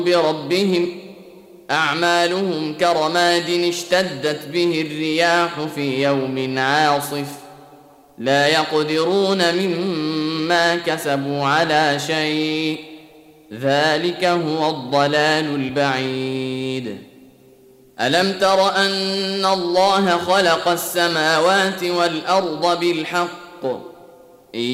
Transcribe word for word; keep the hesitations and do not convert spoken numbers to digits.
بربهم أعمالهم كرماد اشتدت به الرياح في يوم عاصف لا يقدرون مما كسبوا على شيء ذلك هو الضلال البعيد. ألم تر أن الله خلق السماوات والأرض بالحق